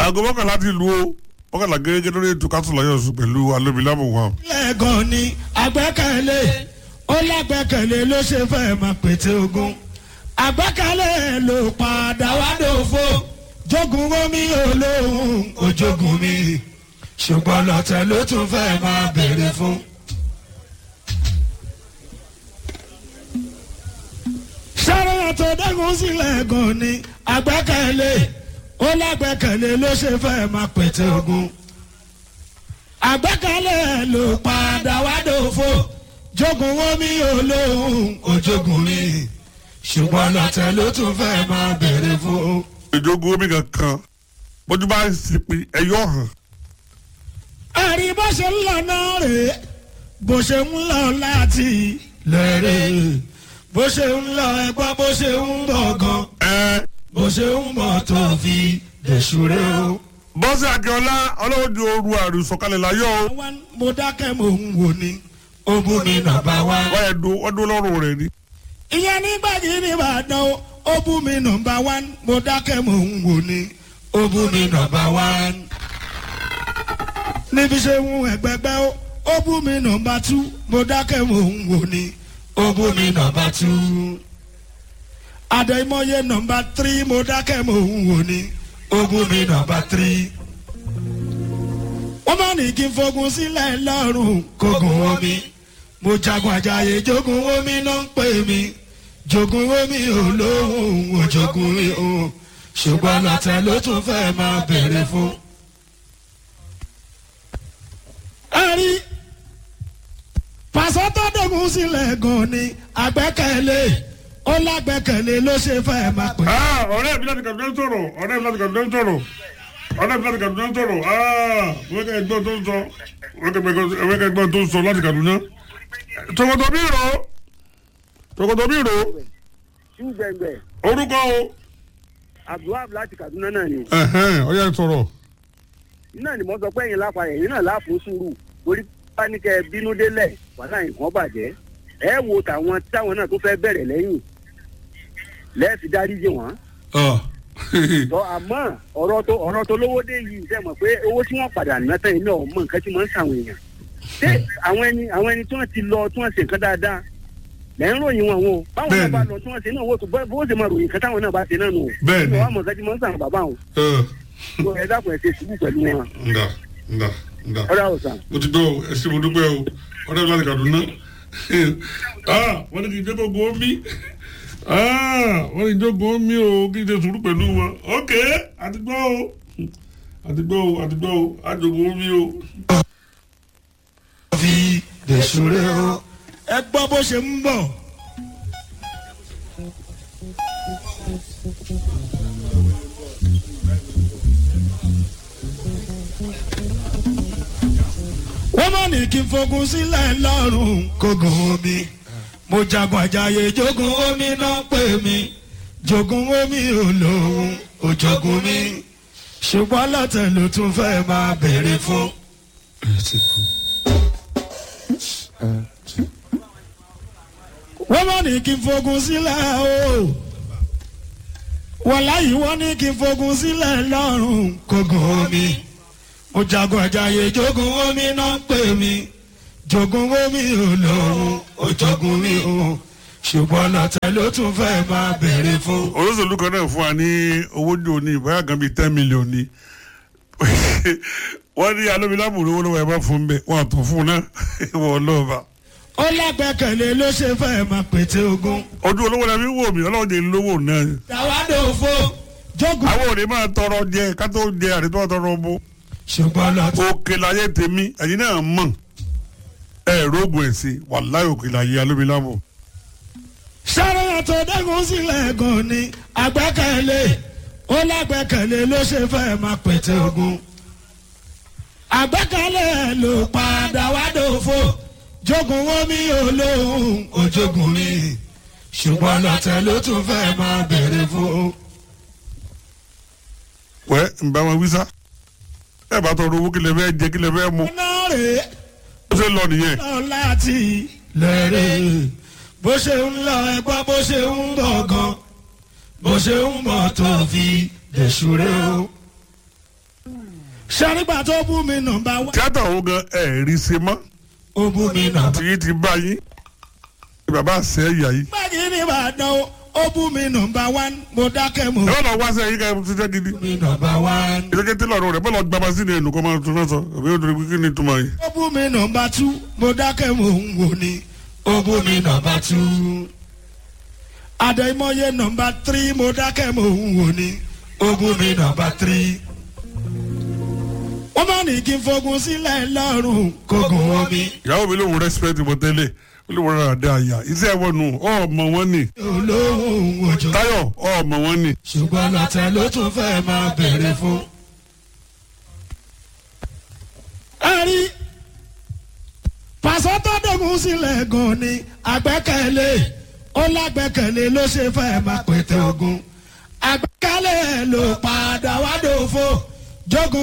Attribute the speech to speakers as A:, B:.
A: aago mọ́kànlá ti lu o mọ́kànlá gẹ́gẹ́ lórí ètò kásùláyọ̀ sùn pẹ̀lú alómilámù wa.
B: lẹ́ẹ̀kan ni àgbẹ́kẹ̀lé ó lágbẹ́kẹ̀lé ló ṣe fẹ́ máa pète ogun àgbẹ́kẹ̀lé ló padà wá dòfo jogun omi olóhùn ojogun mi ṣùgbọ́n lọ́tẹ̀ ló tún fẹ́ máa béèrè fún. sáré tó dẹ́gun sílẹ̀ gan ni àgbẹ́kẹ̀lé ó lágbẹ́kẹ̀lé ló ṣe fẹ́ máa pète ogun àgbẹ́kẹ̀lé ló padà wá dòfo jogun omi olóhùn ojogun mi ṣùgbọ́n lọ́tẹ̀ ló tún fẹ́ máa béèrè fún.
A: ìjogun omi kankan bójú bá ń sipi ẹyọ hàn.
B: àrí bó ṣe ń lọ náà rèé bó ṣe ń lọ láti lẹ́rẹ̀ bó ṣe ń lọ ẹgbọ́n bó ṣe ń bọ̀ gan bó ṣe ń bọ̀ tó fi dèṣúré o.
A: bọ́sẹ̀ akínọlá ọlọ́wọ́dì ooru àrùn sọ̀kalẹ̀ láyọ̀ o.
B: mo dákẹ́ mo ń wò ni ó bú mi nàbà wá.
A: ọdún lọ́rùn rẹ̀ ni.
B: ìyẹn nígbà tí ní ìbàdàn ó bú mi nàbà wá mo dákẹ́ mo ń wò ni ó bú mi nàbà wá. níbi ṣe ń ẹgbẹgbẹ ó bú mi nàbà tú mo dákẹ́ mo ń wò ni ó bú mi nàbà tú. àdèmọ́yé nàbà 3 mo dákẹ́ mo ń wò ni ó bú mi nàbà 3. wọ́n máa ní kí n fogun sílẹ̀ lọ́rùn kógun omi mo jagun àjàyè jogun omi náà ń pè mí jogun omi olóhùn ojogun mi o ṣùgbọ́n lọ́tẹ̀ ló tún fẹ́ máa béèrè fún. ẹ̀rí pàṣẹ tó dógun sílẹ̀ gan ni àgbẹ́kẹ̀lé ó lágbẹ́kẹ̀lé ló ṣe fẹ́ máa pè.
A: ọ̀rẹ́ mi láti kàdúrà sọ̀rọ̀ ọ̀rẹ́ mi láti kàdúrà sọ̀rọ̀ ọ̀rẹ́ mi láti kàdúrà sọ̀rọ̀ wẹ́kẹ̀ ẹgbọ́n tó ń sọ wẹ́kẹ̀ ẹgbọ́n tó ń sọ láti kàdúrà. tòkòtò bí rò orúkọ o.
C: abdulhab láti kaduna náà ni.
A: ọ̀yá sọ̀rọ̀.
C: iná ni mo sọ pé ẹ̀yin láfa ẹ̀yin náà láàfin sùúrù torí pánikẹ́ bínú délẹ̀ wàhálà nǹkan bàjẹ́ ẹ wo táwọn náà tó fẹ́ bẹ̀rẹ̀ lẹ́yìn lẹ́ẹ̀fi dáríjì wọ́n. àmọ́ ọ̀rọ̀ tó lówó dé yìí ṣe mọ̀ pé owó tí wọ́n padà ná tán iná ọmọ nǹkan tí wọ́n ń sàwọn èèyàn. ṣé àwọn ẹni tí wọ́n ti lọ tí wọ́n ṣe nǹkan dáadáa lẹ́yìn ròyìn wọn o báwọn náà bá lọ tí wọ́n ṣe náà wò tó bó ṣe máa ròyìn kan táwọn náà bá ṣe náà nù.
A: bẹ́ẹ̀ni
C: wọ́n mọ̀ nǹkan tí wọ́n ń sàwọn bàbá wọn. ẹ dákun ẹ ṣe sùúrù pẹ̀lú wọn.
A: nga
C: ọ̀rẹ́ àwòsàn.
A: mo ti gbọ́ ẹ ṣe mo dúpẹ́ o ọ̀rẹ́ mi láti kàdúná wọ́n ní kí n jẹ́ gbogbo omi wọ́n ní jókòó omi o kí n ṣe sùúrù pẹ̀lú wọn ok àtìgbọ́ o àjòkó omi o.
B: fi dèṣúré o ẹ gbọ́ bó ṣe ń bọ̀. wọ́n mọ̀ ní kí n fogun sílẹ̀ lọ́rùn kógun omi mo jagun àjàyè jogun omi náà pè mí jogun omi olóhùn ojogun mi ṣùgbọ́n lọ́tẹ̀ ló tún fẹ́ máa béèrè fún. wọ́n mọ̀ ní kí n fogun sílẹ̀ o wọ́n láyìí wọ́n ní kí n fogun sílẹ̀ lọ́rùn kógun omi mo jagun àjàyè jogun omi náà pè mí jogun omi olóhùn ojogun mi o ṣùgbọ́n lọ́tẹ̀ ló tún fẹ́ máa béèrè fún.
A: olóṣèlú kan náà fún wa ní owó ní òní ìbáyà kan bíi 10 million ni wọ́n ní alómilámù lówó lọ́wọ́ ẹ̀ bá fún bẹ́ẹ̀ wọ́n àtọ̀ fún un náà wọ́n lọ́ọ̀bà.
B: ó lágbẹ́kẹ̀lé ló ṣe fẹ́ máa pète ogun.
A: ojú olówó la fi wò mí ọlọ́run jẹ́ lówó náà.
B: tàwádò fo jogun.
A: àwọn òde máa tọrọ jẹ ká tó jẹ àdètò tọrọ bó.
B: ṣùgbọ́n lọ́tẹ̀.
A: òkè láyé tèmi ẹ̀yin náà mọ̀ rógùn ẹ̀ sí wàláyé òkè láyé alómilámù.
B: sáré tó dẹ́gun sílẹ̀ gan ni àgbẹ́kẹ̀lé ó lágbẹ́kẹ̀lé ló ṣe fẹ́ máa pète ogun. àgbẹ́kẹ̀lé ló padà wá dòfo jogun omi olóhùn ojogun mi ṣùgbọ́n lọ́tẹ̀ ló tún fẹ́ máa béèrè fún.
A: wẹ́ ń bá wọn wí sá ẹ bá tọrọ owó kílẹ̀ fẹ́ jẹ kílẹ̀ fẹ́ mu.
B: iná rèé
A: ó ṣe lọ nìyẹn.
B: lọ láti lẹ́rẹ̀ bó ṣe ń lọ ẹgbọ́n bó ṣe ń bọ̀ gan bó ṣe ń bọ̀ tó fi dèṣúré o. sẹ́rígbà tó bú mi nọ́mbà wá.
A: tíátà òun gan ẹ̀ẹ́rì ṣe mọ́.
B: ó bú mi nọ́mbà.
A: tìyí ti bá yín bàbá àṣẹ ìyá yìí.
B: báyìí ní ìbàdàn ó bú mi nọ́mbà wá mo dákẹ́ mo.
A: ẹ wọ́n lọ wá sẹ́yìn ká ẹ ti jẹ́ gidi.
B: mi nọ́mbà wá.
A: ìṣèké tí lọ́rùn rẹ̀ bọ́lá gbàgbà sí ni ẹnu kọ́ máa tún náà sọ àbí ó dúró kí ni túmọ̀ yìí.
B: ó bú mi nọ́mbà 2 mo dákẹ́ mo ń wò ni. ó bú mi nọ́mbà 2. àdèmọ́yé nọ́mbà 3 mo dákẹ́ mo ń wò ni. ó bú mi nọ́mbà 3. wọ́n bá ní kí n fogun sílẹ̀ lọ́rùn kógun omi.
A: ìyàwó mi lóun respect mo tẹ́lẹ̀ ó lè wọ́n rà dé àyà iṣẹ́ ẹ̀wọ̀n nù ọmọ wọn ni.
B: olóhùn òjò.
A: Táyọ̀ ọmọ wọn ni.
B: ṣùgbọ́n lọ́tẹ̀ ló tún fẹ́ máa bèrè fún. a rí pàṣẹ tó dógun sílẹ̀ gan ni àgbẹ́kẹ̀lé ó lágbẹ́kẹ̀lé ló ṣe fẹ́ máa pètè ogun àgbẹ́kẹ̀lé ló padà wá dòfo jogun.